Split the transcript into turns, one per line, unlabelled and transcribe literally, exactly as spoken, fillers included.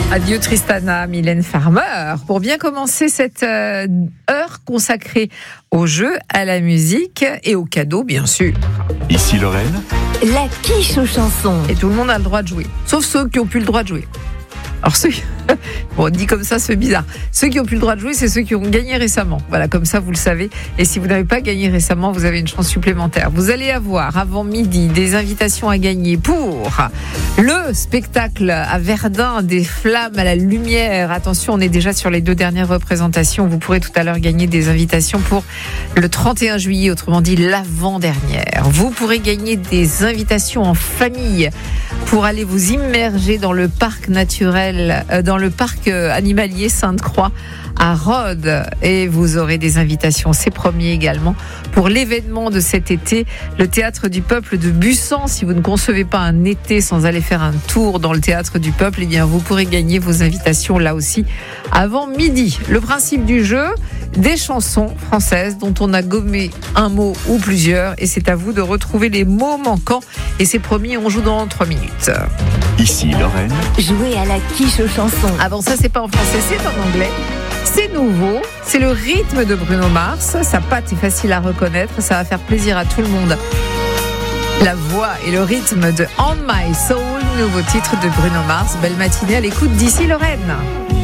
Adieu Tristana, Mylène Farmer. Pour bien commencer cette euh, heure consacrée au jeu, à la musique et aux cadeaux, bien sûr.
Ici Lorraine.
La quiche aux chansons.
Et tout le monde a le droit de jouer, sauf ceux qui n'ont plus le droit de jouer. Alors ceux, bon, dit comme ça, c'est bizarre. Ceux qui n'ont plus le droit de jouer, c'est ceux qui ont gagné récemment. Voilà, comme ça, vous le savez. Et si vous n'avez pas gagné récemment, vous avez une chance supplémentaire. Vous allez avoir, avant midi, des invitations à gagner pour le spectacle à Verdun, des flammes à la lumière. Attention, on est déjà sur les deux dernières représentations. Vous pourrez tout à l'heure gagner des invitations pour le trente et un juillet, autrement dit l'avant-dernière. Vous pourrez gagner des invitations en famille pour aller vous immerger dans le parc naturel, dans le parc animalier Sainte-Croix à Rhodes. Et vous aurez des invitations, c'est promis également, pour l'événement de cet été, le Théâtre du Peuple de Bussan. Si vous ne concevez pas un été sans aller faire un tour dans le Théâtre du Peuple, eh bien vous pourrez gagner vos invitations là aussi avant midi. Le principe du jeu, des chansons françaises dont on a gommé un mot ou plusieurs, et c'est à vous de retrouver les mots manquants. Et c'est promis, on joue dans trois minutes.
Ici Lorraine.
Jouer à la quiche aux chansons.
Ah bon, ça c'est pas en français, c'est en anglais. C'est nouveau, c'est le rythme de Bruno Mars. Sa patte est facile à reconnaître, ça va faire plaisir à tout le monde. La voix et le rythme de On My Soul, nouveau titre de Bruno Mars. Belle matinée à l'écoute d'Ici Lorraine.